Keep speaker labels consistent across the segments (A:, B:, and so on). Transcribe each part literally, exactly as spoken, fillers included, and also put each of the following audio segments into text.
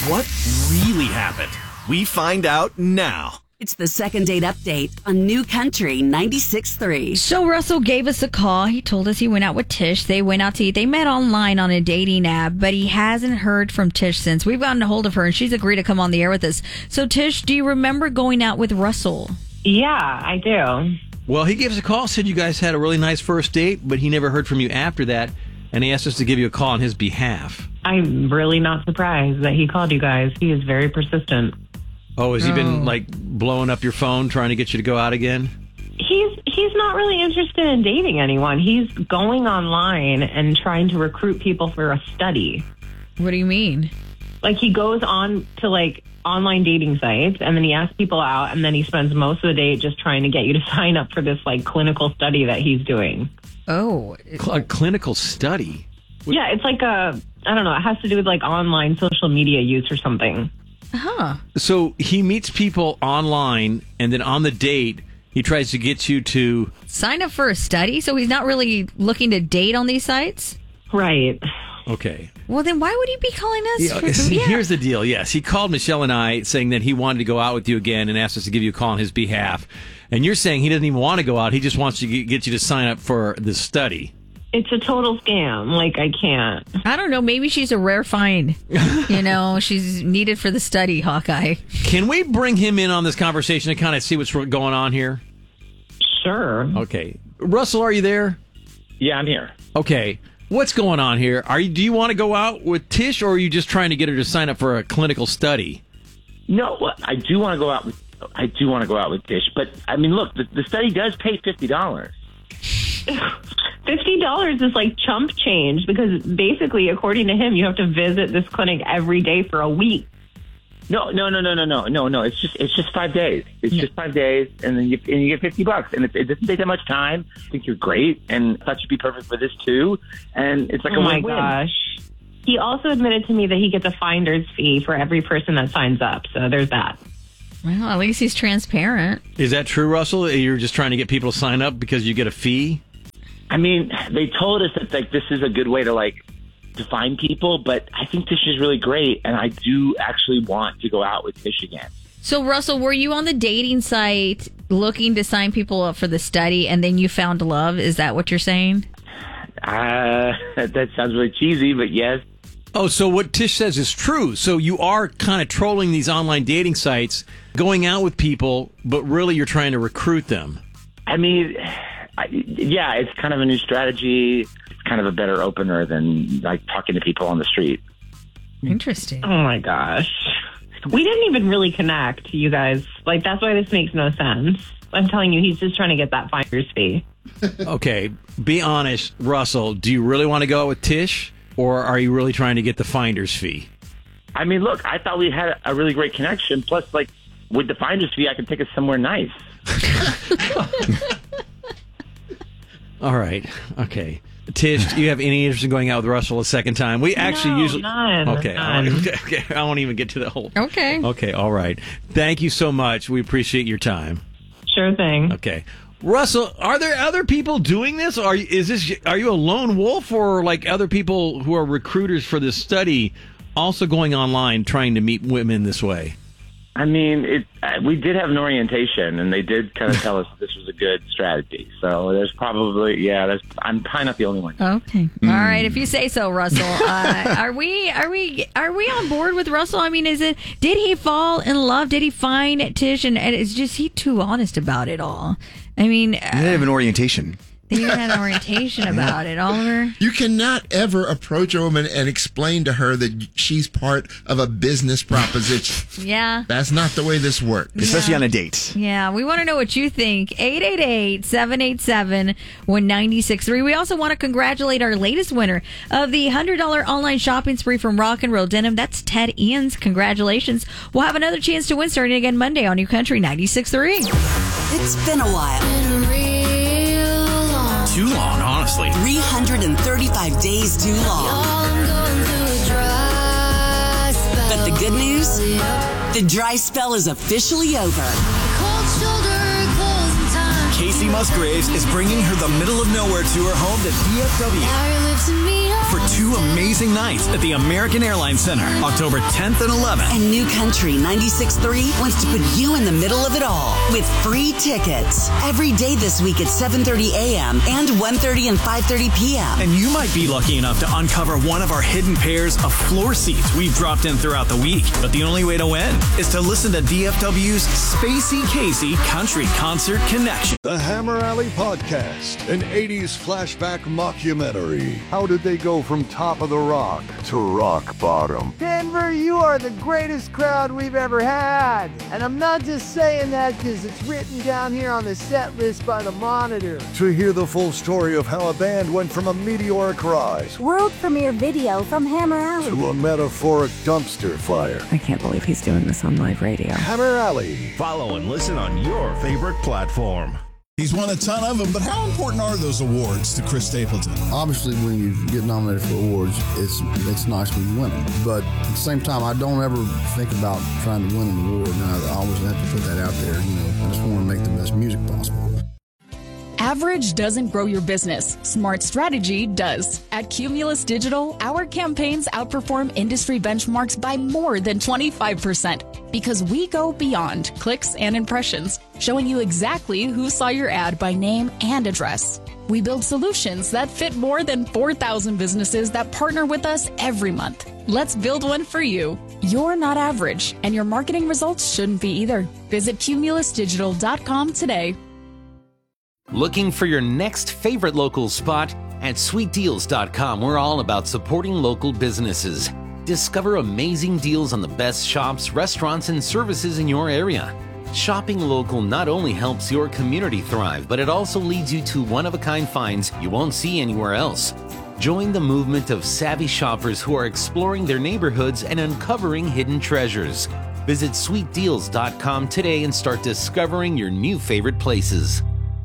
A: What really happened? We find out now.
B: It's the second date update on New Country ninety-six point three.
C: So Russell gave us a call. He told us he went out with Tish. They went out to eat. They met online on a dating app, but he hasn't heard from Tish since. We've gotten a hold of her, and she's agreed to come on the air with us. So, Tish, do you remember going out with Russell?
D: Yeah, I do.
E: Well, he gave us a call, said you guys had a really nice first date, but he never heard from you after that, and he asked us to give you a call on his behalf.
D: I'm really not surprised that he called you guys. He is very persistent.
E: Oh, has he
C: Oh.
E: been, like, blowing up your phone, trying to get you to go out again?
D: He's he's not really interested in dating anyone. He's going online and trying to recruit people for a study.
C: What do you mean?
D: Like, he goes on to, like, online dating sites, and then he asks people out, and then he spends most of the day just trying to get you to sign up for this, like, clinical study that he's doing.
C: Oh.
E: Cl- a clinical study?
D: Yeah, it's like a, I don't know, it has to do with, like, online social media use or something.
C: Huh.
E: So he meets people online, and then on the date, he tries to get you to...
C: Sign up for a study? So he's not really looking to date on these sites?
D: Right.
E: Okay.
C: Well, then why would he be calling us?
E: Yeah,
C: for,
E: see,
C: yeah.
E: Here's the deal. Yes, he called Michelle and I saying that he wanted to go out with you again and asked us to give you a call on his behalf. And you're saying he doesn't even want to go out. He just wants to get you to sign up for the study.
D: It's a total scam. Like, I can't.
C: I don't know. Maybe she's a rare find. You know, she's needed for the study, Hawkeye.
E: Can we bring him in on this conversation to kind of see what's going on here?
D: Sure.
E: Okay. Russell, are you there?
F: Yeah, I'm here.
E: Okay. What's going on here? Are you? Do you want to go out with Tish, or are you just trying to get her to sign up for a clinical study?
F: No, I do want to go out with. I do want to go out with Tish, but I mean, look, the, the study does pay fifty dollars.
D: fifty dollars is like chump change because basically, according to him, you have to visit this clinic every day for a week.
F: No, no, no, no, no, no, no, no. It's just it's just five days. It's
C: Yeah.
F: just five days, and then you and you get fifty bucks, and it, it doesn't take that much time. I think you're great, and I thought you'd be perfect for this too. And it's like
D: Oh
F: a
D: my
F: win-win.
D: gosh. He also admitted to me that he gets a finder's fee for every person that signs up. So there's that.
C: Well, at least he's transparent.
E: Is that true, Russell? You're just trying to get people to sign up because you get a fee?
F: I mean, they told us that like this is a good way to like to find people, but I think Tish is really great, and I do actually want to go out with Tish again.
C: So, Russell, were you on the dating site looking to sign people up for the study, and then you found love? Is that what you're saying?
F: Uh, that sounds really cheesy, but yes.
E: Oh, so what Tish says is true. So you are kind of trolling these online dating sites, going out with people, but really you're trying to recruit them.
F: I mean, I, yeah, it's kind of a new strategy. It's kind of a better opener than like talking to people on the street.
C: Interesting.
D: Oh my gosh. We didn't even really connect, you guys. Like, that's why this makes no sense. I'm telling you, he's just trying to get that finder's fee.
E: Okay, be honest, Russell. Do you really want to go out with Tish, or are you really trying to get the finder's fee?
F: I mean, look, I thought we had a really great connection. Plus, like, with the finder's fee, I can take us somewhere nice.
E: All right, okay. Tish, do you have any interest in going out with Russell a second time? We actually
D: No,
E: usually
D: none,
E: okay. I
D: none.
E: won't, okay, I won't even get to the whole.
C: Okay.
E: Okay, all right. Thank you so much. We appreciate your time.
D: Sure thing.
E: Okay, Russell, are there other people doing this? Are you, is this are you a lone wolf, or like other people who are recruiters for this study also going online trying to meet women this way?
F: I mean, it. Uh, we did have an orientation, and they did kind of tell us this was a good strategy. So there's probably, yeah, there's, I'm probably not the only one.
C: Okay. All right. If you say so, Russell. Uh, are we? Are we? Are we on board with Russell? I mean, is it? Did he fall in love? Did he find Tish? And, and is just he too honest about it all? I mean,
G: They have an orientation.
C: they even had an orientation about it, Oliver.
H: You cannot ever approach a woman and explain to her that she's part of a business proposition.
C: Yeah.
H: That's not the way this works.
G: Especially on a date.
C: Yeah, we want to know what you think. eight eight eight, seven eight seven, one nine six three. We also want to congratulate our latest winner of the one hundred dollars online shopping spree from Rock and Roll Denim. That's Ted Ians. Congratulations. We'll have another chance to win starting again Monday on New Country ninety-six point three.
B: It's been a while.
A: Too long, honestly.
B: three hundred thirty-five days too long. But the good news? The dry spell is officially over. Casey
A: Casey Musgraves is bringing her the middle of nowhere tour home to D F W for two amazing nights at the American Airlines Center, October tenth and eleventh.
B: And New Country ninety-six point three wants to put you in the middle of it all with free tickets every day this week at seven thirty a.m. and one thirty and five thirty p.m.
A: And you might be lucky enough to uncover one of our hidden pairs of floor seats we've dropped in throughout the week. But the only way to win is to listen to D F W's Spacey Casey Country Concert Connection.
I: The Hammer Alley Podcast, an eighties flashback mockumentary. How did they go from top of the rock to rock bottom?
J: Denver, you are the greatest crowd we've ever had. And I'm not just saying that because it's written down here on the set list by the Monitor.
I: To hear the full story of how a band went from a meteoric rise,
K: world premiere video from Hammer Alley,
I: to a metaphoric dumpster fire.
L: I can't believe he's doing this on live radio.
I: Hammer Alley.
M: Follow and listen on your favorite platform.
N: He's won a ton of them, but how important are those awards to Chris Stapleton?
O: Obviously, when you get nominated for awards, it's it's nice when you win them. But at the same time, I don't ever think about trying to win an award. And I always have to put that out there. You know, I just want to make the best music possible.
P: Average doesn't grow your business. Smart strategy does. At Cumulus Digital, our campaigns outperform industry benchmarks by more than twenty-five percent because we go beyond clicks and impressions, showing you exactly who saw your ad by name and address. We build solutions that fit more than four thousand businesses that partner with us every month. Let's build one for you. You're not average, and your marketing results shouldn't be either. Visit cumulus digital dot com today.
Q: Looking for your next favorite local spot? At sweet deals dot com, we're all about supporting local businesses. Discover amazing deals on the best shops, restaurants, and services in your area. Shopping local not only helps your community thrive, but it also leads you to one-of-a-kind finds you won't see anywhere else. Join the movement of savvy shoppers who are exploring their neighborhoods and uncovering hidden treasures. Visit sweet deals dot com today and start discovering your new favorite places.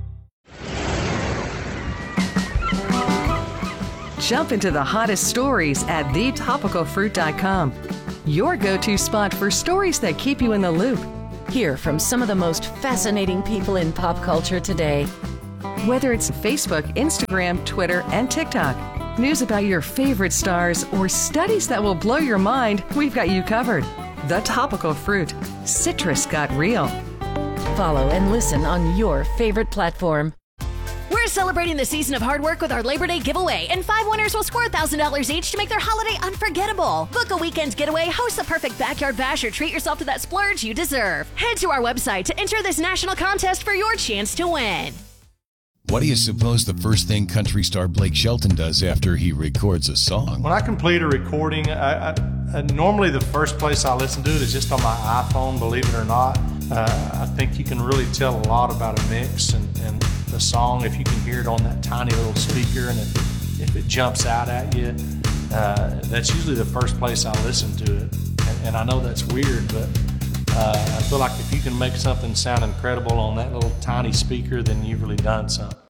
R: Jump into the hottest stories at the topical fruit dot com. Your go-to spot for stories that keep you in the loop.
S: Hear from some of the most fascinating people in pop culture today.
R: Whether it's Facebook, Instagram, Twitter, and TikTok, news about your favorite stars, or studies that will blow your mind, we've got you covered. The Topical Fruit. Citrus got real.
S: Follow and listen on your favorite platform.
T: We're celebrating the season of hard work with our Labor Day giveaway, and five winners will score one thousand dollars each to make their holiday unforgettable. Book a weekend getaway, host the perfect backyard bash, or treat yourself to that splurge you deserve. Head to our website to enter this national contest for your chance to win.
U: What do you suppose the first thing country star Blake Shelton does after he records a song?
V: When I complete a recording, I, I, I, normally the first place I listen to it is just on my iPhone, believe it or not. Uh, I think you can really tell a lot about a mix and, and the song if you can hear it on that tiny little speaker, and if, if it jumps out at you. Uh, that's usually the first place I listen to it. And, and I know that's weird, but uh, I feel like if you can make something sound incredible on that little tiny speaker, then you've really done something.